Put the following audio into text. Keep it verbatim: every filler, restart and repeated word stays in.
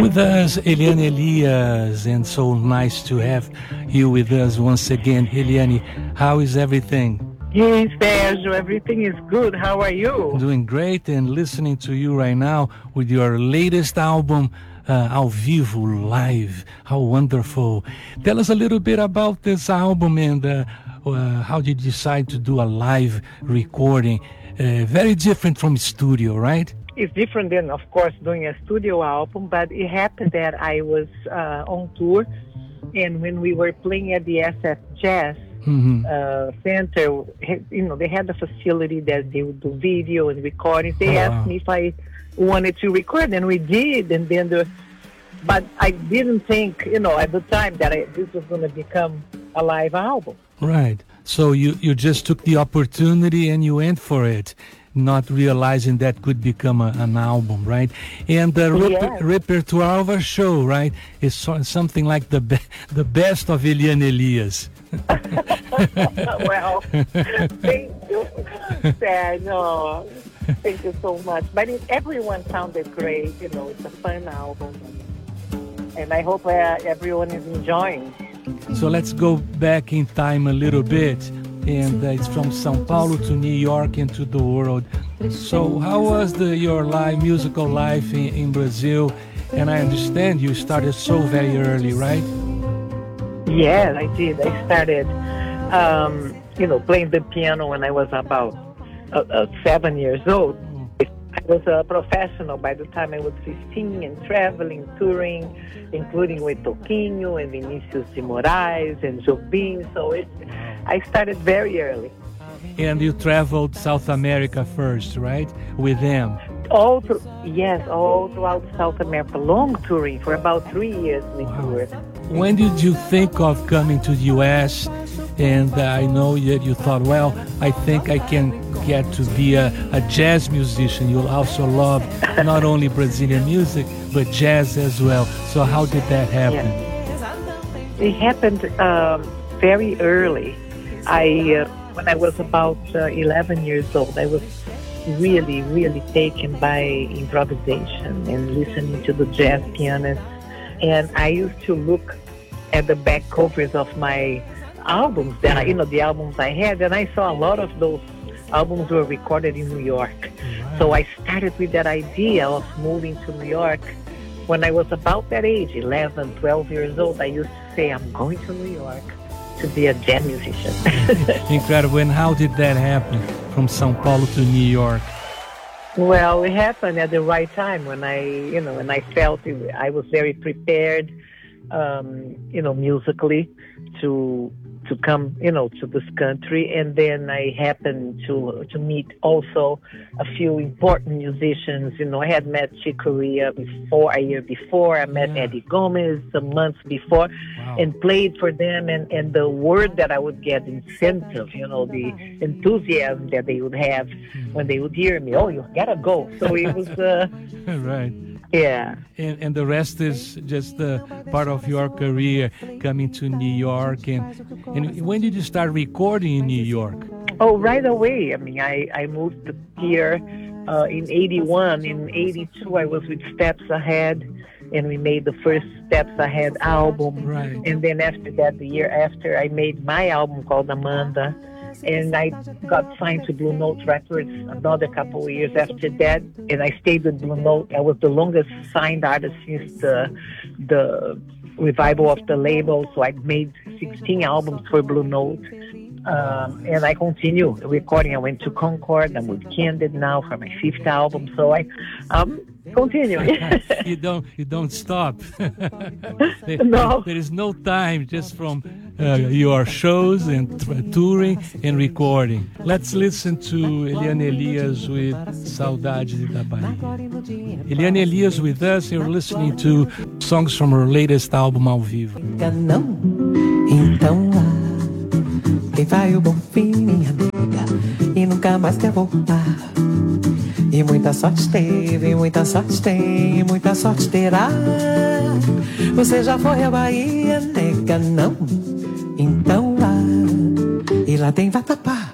With us, Eliane Elias, and so nice to have you with us once again. Eliane, how is everything? Hey, Sergio, everything is good. How are you? Doing great, and listening to you right now with your latest album, uh, Ao Vivo, live. How wonderful. Tell us a little bit about this album and uh, uh, how did you decide to do a live recording? Uh, very different from studio, right? It's different than, of course, doing a studio album, but it happened that I was uh, on tour, and when we were playing at the S F Jazz mm-hmm. uh, Center, you know, they had a facility that they would do video and recordings. They oh, asked wow. me if I wanted to record, and we did, and then the, but I didn't think, you know, at the time that I, this was going to become a live album. Right. So you, you just took the opportunity and you went for it, not realizing that could become a, an album, right? And the rep- yes. repertoire of our show, right, is so, something like the be- the best of Eliane Elias. Well, thank you, Sad. No, thank you so much. But it, everyone sounded great. You know, it's a fun album, and I hope uh, everyone is enjoying. So let's go back in time a little bit. And uh, it's from São Paulo to New York and to the world. So how was the, your live musical life in, in Brazil? And I understand you started so very early, right? Yeah, I did. I started, um, you know, playing the piano when I was about uh, uh, seven years old. I was a professional by the time I was fifteen and traveling, touring, including with Toquinho and Vinicius de Moraes and Jobim. So it, I started very early. And you traveled South America first, right? With them? All through, yes, all throughout South America. Long touring for about three years we wow. toured. When did you think of coming to the U S? And uh, I know that you thought, well, I think I can get to be a, a jazz musician. You'll also love not only Brazilian music, but jazz as well. So how did that happen? Yeah. It happened um, very early. I, uh, when I was about uh, eleven years old, I was really, really taken by improvisation and listening to the jazz pianists. And I used to look at the back covers of my albums, that I, you know, the albums I had, and I saw a lot of those albums were recorded in New York. Wow. So I started with that idea of moving to New York. When I was about that age, eleven, twelve years old, I used to say, I'm going to New York to be a jazz musician. Incredible. And how did that happen from São Paulo to New York? Well, it happened at the right time when I, you know, when I felt it, I was very prepared, um, you know, musically to to come, you know, to this country. And then I happened to to meet also a few important musicians. You know, I had met Chick Corea before, a year before. I met yeah. Eddie Gomez a month before, wow. and played for them. And, and the word that I would get, incentive, you know, the enthusiasm that they would have mm. when they would hear me. Oh, you gotta go. So it was... Uh, right. Yeah. And, and the rest is just uh, part of your career, coming to New York. And, and when did you start recording in New York? Oh, right away. I mean, I, I moved here uh, in eighty-one. In eighty-two, I was with Steps Ahead, and we made the first Steps Ahead album. Right. And then after that, the year after, I made my album called Amanda. And I got signed to Blue Note Records another couple of years after that. And I stayed with Blue Note. I was the longest signed artist since the, the revival of the label. So I made sixteen albums for Blue Note. Um, and I continue recording. I went to Concord. I'm with Candid now for my fifth album. So I um, continue. you don't you don't stop. there, no. there is no time, just from uh, your shows and t- touring and recording. Let's listen to Eliane Elias with Saudade da Bahia. Eliane Elias with us. You're listening to songs from her latest album, Ao Vivo. Não, então lá quem vai o bom fim, minha amiga, e nunca mais quer voltar. E muita sorte teve, muita sorte tem, muita sorte terá. Você já foi à Bahia, nega, não? Então lá, e lá tem vatapá.